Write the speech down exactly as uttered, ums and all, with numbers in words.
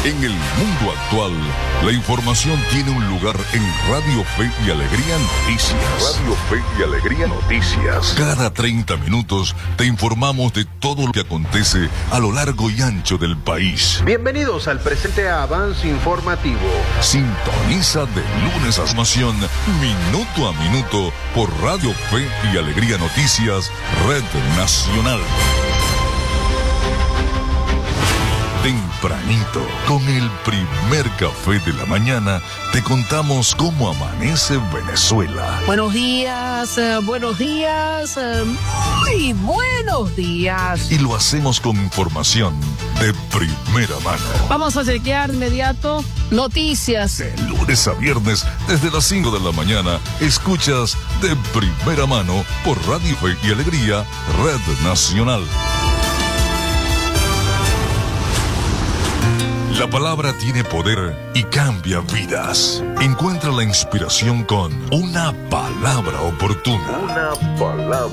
En el mundo actual, la información tiene un lugar en Radio Fe y Alegría Noticias. Radio Fe y Alegría Noticias. Cada treinta minutos te informamos de todo lo que acontece a lo largo y ancho del país. Bienvenidos al presente avance informativo. Sintoniza de lunes a información, minuto a minuto, por Radio Fe y Alegría Noticias, Red Nacional. Tempranito, con el primer café de la mañana, te contamos cómo amanece Venezuela. Buenos días, eh, buenos días, eh, muy buenos días. Y lo hacemos con información de primera mano. Vamos a chequear de inmediato noticias. De lunes a viernes, desde las cinco de la mañana, escuchas de primera mano por Radio Fe y Alegría, Red Nacional. La palabra tiene poder y cambia vidas. Encuentra la inspiración con una palabra oportuna. Una palabra